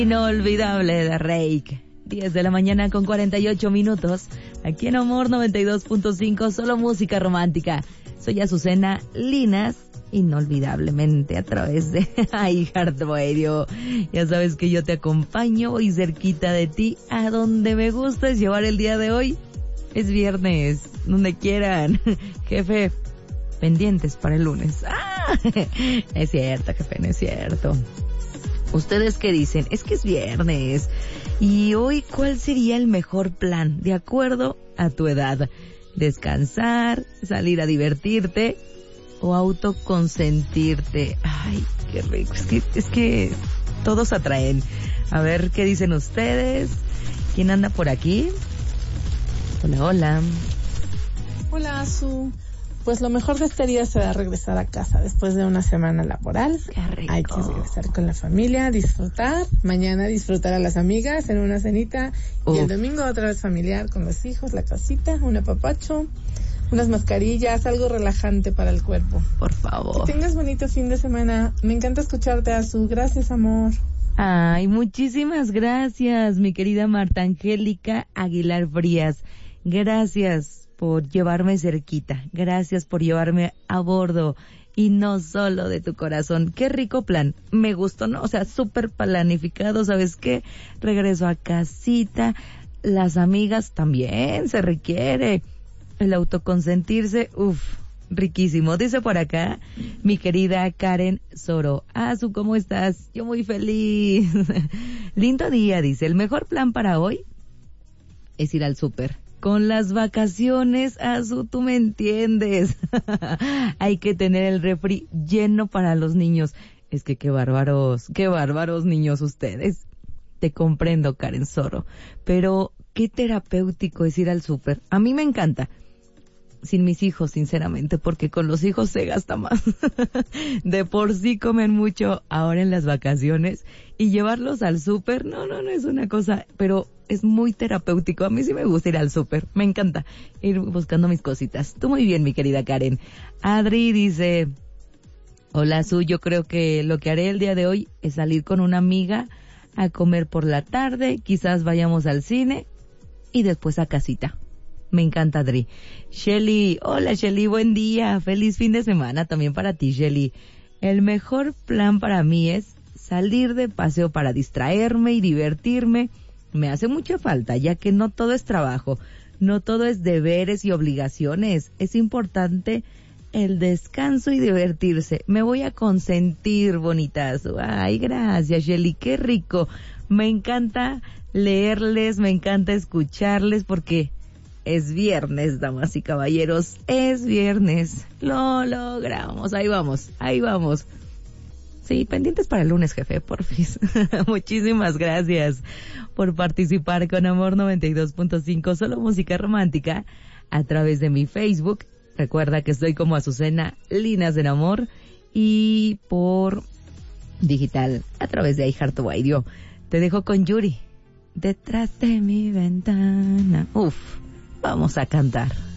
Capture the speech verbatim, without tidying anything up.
Inolvidable de Reik. diez de la mañana con cuarenta y ocho minutos. Aquí en Amor noventa y dos punto cinco, solo música romántica. Soy Azucena Linas, inolvidablemente a través de iHeartRadio. Ya sabes que yo te acompaño y cerquita de ti, a donde me gusta es llevar el día de hoy. Es viernes, donde quieran. Jefe, pendientes para el lunes. ¡Ah! Es cierto, jefe, no es cierto. ¿Ustedes qué dicen? Es que es viernes. Y hoy, ¿cuál sería el mejor plan? De acuerdo a tu edad. Descansar, salir a divertirte o autoconsentirte. Ay, qué rico. Es que, es que todos atraen. A ver, ¿qué dicen ustedes? ¿Quién anda por aquí? Hola, hola. Hola, Azu. Pues lo mejor de este día será regresar a casa después de una semana laboral. Qué rico. Hay que regresar con la familia, disfrutar. Mañana disfrutar a las amigas en una cenita. Uf. Y el domingo otra vez familiar con los hijos, la casita, un apapacho, unas mascarillas, algo relajante para el cuerpo. Por favor. Que tengas bonito fin de semana. Me encanta escucharte, Azu. Gracias, amor. Ay, muchísimas gracias, mi querida Marta Angélica Aguilar Frías. Gracias por llevarme cerquita, gracias por llevarme a bordo y no solo de tu corazón. Qué rico plan, me gustó, ¿no? O sea, súper planificado, ¿sabes qué? Regreso a casita, las amigas también se requiere, el autoconsentirse, uff, riquísimo. Dice por acá mi querida Karen Soro. Azu, ¿cómo estás? Yo muy feliz. Lindo día, dice, el mejor plan para hoy es ir al súper. Con las vacaciones, Azu, tú me entiendes. Hay que tener el refri lleno para los niños. Es que qué bárbaros, qué bárbaros niños ustedes. Te comprendo, Karen Soro. Pero qué terapéutico es ir al súper. A mí me encanta. Sin mis hijos, sinceramente, porque con los hijos se gasta más. De por sí comen mucho ahora en las vacaciones y llevarlos al súper, no, no, no es una cosa, pero es muy terapéutico. A mí sí me gusta ir al súper, me encanta ir buscando mis cositas. Tú muy bien, mi querida Karen. Adri dice, hola Su, yo creo que lo que haré el día de hoy es salir con una amiga a comer por la tarde, quizás vayamos al cine y después a casita. Me encanta, Adri. Shelly, hola Shelly, buen día. Feliz fin de semana también para ti, Shelly. El mejor plan para mí es salir de paseo para distraerme y divertirme. Me hace mucha falta, ya que no todo es trabajo, no todo es deberes y obligaciones. Es importante el descanso y divertirse. Me voy a consentir, bonitazo. Ay, gracias, Shelly, qué rico. Me encanta leerles, me encanta escucharles porque es viernes, damas y caballeros, es viernes. Lo logramos, ahí vamos, ahí vamos. Sí, pendientes para el lunes, jefe, porfis. Muchísimas gracias por participar con Amor noventa y dos punto cinco, solo música romántica, a través de mi Facebook. Recuerda que estoy como Azucena Linas del Amor y por digital a través de iHeartRadio. Te dejo con Yuri, detrás de mi ventana. Uf. Vamos a cantar.